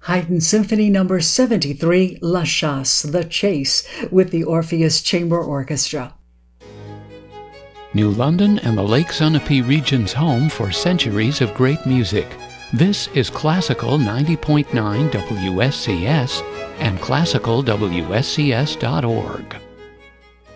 Haydn Symphony No. 73, La Chasse, The Chase, with the Orpheus Chamber Orchestra. New London and the Lake Sunapee region's home for centuries of great music. This is Classical 90.9 WSCS and classicalwscs.org.